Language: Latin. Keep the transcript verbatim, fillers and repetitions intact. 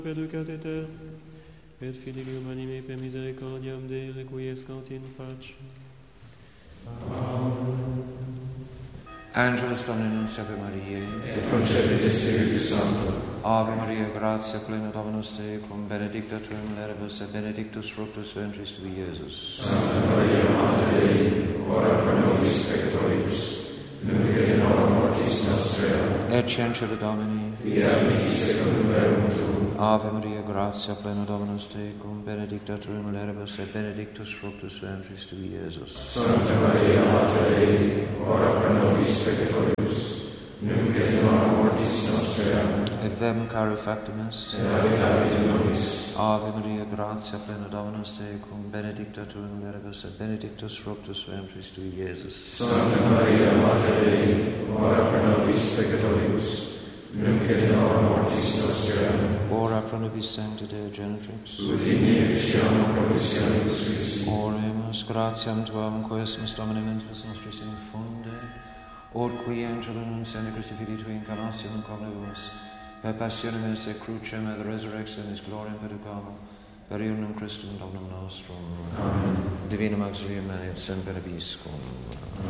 Peducat aeternam, et filium anime per misericordiam Dei requiescant in pace. Amen. Angelus Domini nunciavi Mariae, Et concepit Spiritus Sancto. Ave Maria, gratia plena Dominus tecum, benedicta tu in mulieribus, et benedictus fructus ventris tui, Iesus. Santa Maria, Mater Dei, ora pro nobis peccatoribus, nunc et in hora mortis nostrae. Et censure Domini, Fiat mihi secundum verum tuum. Ave Maria, gratia plena Dominus tecum, benedicta tu in mulieribus, et benedictus fructus ventris tui, Iesus. Santa Maria, Mater Dei, ora pro nobis peccatoribus, nunc et in hora mortis nostrae. Et vem caro factum est, Et habitavit in nobis. Ave Maria, gratia plena Dominus tecum, benedicta tu in mulieribus, et benedictus fructus ventris tui, Iesus. Santa Maria, Mater Dei, ora pro nobis peccatoribus, nunc et in hora mortis nostrae. Ora pro nobis sancta Deo Genitrix. Ut in efficiamur promissionibus Christi. Oremus, gratiam tuam, quesumus Domini mentibus nostris infunde, ut qui angelo nunciandi Christi Filii Tui incarnationem conebus, per passionem et et crucem et resurrectionis gloriam perducamo, per ionum Christum Dominum nostrum. Amen. Divinum auxilium et semper vobiscum.